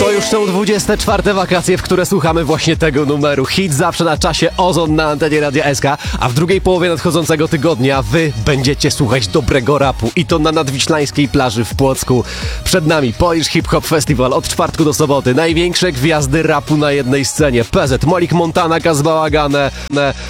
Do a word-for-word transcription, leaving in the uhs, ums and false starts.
To już są dwudzieste czwarte wakacje, w które słuchamy właśnie tego numeru. Hit zawsze na czasie, Ozon na antenie Radia S K, a w drugiej połowie nadchodzącego tygodnia wy będziecie słuchać dobrego rapu i to na nadwiślańskiej plaży w Płocku. Przed nami Polish Hip Hop Festival od czwartku do soboty. Największe gwiazdy rapu na jednej scenie. P Z, Molik Montana, Kaz Bałagane,